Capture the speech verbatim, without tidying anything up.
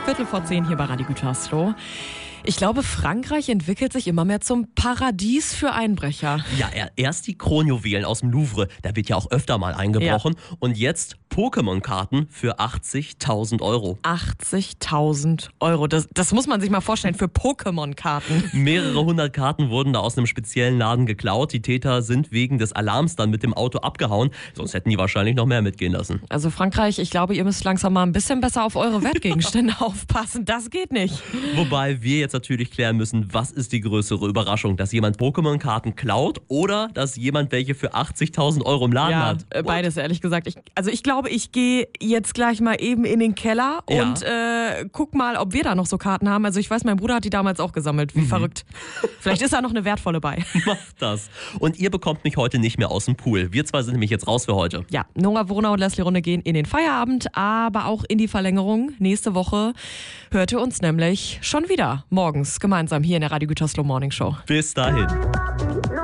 Viertel vor zehn hier bei Radio Gütersloh. Ich glaube, Frankreich entwickelt sich immer mehr zum Paradies für Einbrecher. Ja, erst die Kronjuwelen aus dem Louvre, da wird ja auch öfter mal eingebrochen. Ja. Und jetzt Pokémon-Karten für achtzigtausend Euro. achtzigtausend Euro, das, das muss man sich mal vorstellen, für Pokémon-Karten. Mehrere hundert Karten wurden da aus einem speziellen Laden geklaut. Die Täter sind wegen des Alarms dann mit dem Auto abgehauen. Sonst hätten die wahrscheinlich noch mehr mitgehen lassen. Also Frankreich, ich glaube, ihr müsst langsam mal ein bisschen besser auf eure Wertgegenstände aufpassen. Das geht nicht. Wobei wir jetzt natürlich klären müssen, was ist die größere Überraschung? Dass jemand Pokémon-Karten klaut oder dass jemand welche für achtzigtausend Euro im Laden ja, hat? Ja, beides ehrlich gesagt. Ich, also ich glaube, ich gehe jetzt gleich mal eben in den Keller ja. und äh, guck mal, ob wir da noch so Karten haben. Also ich weiß, mein Bruder hat die damals auch gesammelt. Wie mhm. verrückt. Vielleicht ist da noch eine wertvolle bei. Macht das. Und ihr bekommt mich heute nicht mehr aus dem Pool. Wir zwei sind nämlich jetzt raus für heute. Ja, Nora Wohner und Leslie Runde gehen in den Feierabend, aber auch in die Verlängerung. Nächste Woche hört ihr uns nämlich schon wieder morgens gemeinsam hier in der Radio Gütersloh Morning Show. Bis dahin.